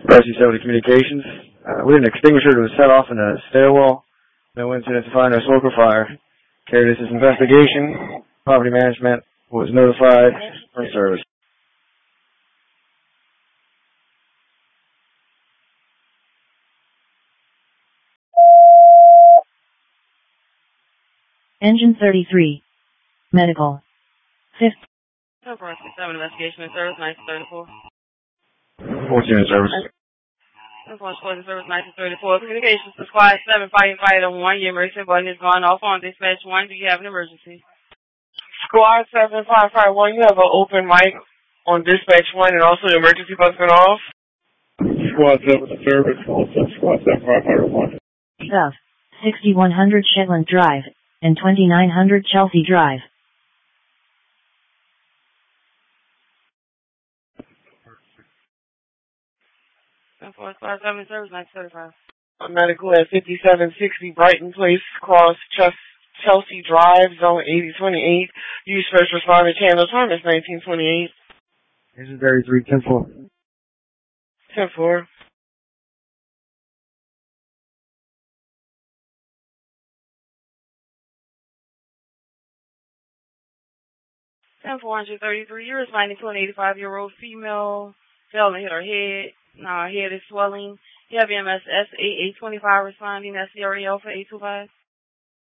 Rescue 70 Communications. We had an extinguisher that was set off in a stairwell. No incidents of fire, no smoke or fire. Carried this as investigation. Property management was notified for service. Engine 33. Medical. 5th. 7 investigation and service, 1934. 14 in service. 14 service, 1934. Communications to Squad 7, fight on 1 year. Emergency button is going off on dispatch 1. Do you have an emergency? Squad 7, firefighter 1, you have an open mic on dispatch 1 and also the emergency button off. Squad 7 service, also Squad 7, firefighter 1. South. 6100 Shetland Drive and 2900 Chelsea Drive. Squad 7 service, 1935. Medical at 5760 Brighton Place, cross Chelsea Drive, zone 8028. Use first responder channel time. That's 1928. Engine 33, 10-4. 10-4. And 433 you're responding to an 85-year-old female fell and hit her head. Now her head is swelling. You have EMS S8825 responding. That's CREL for 825.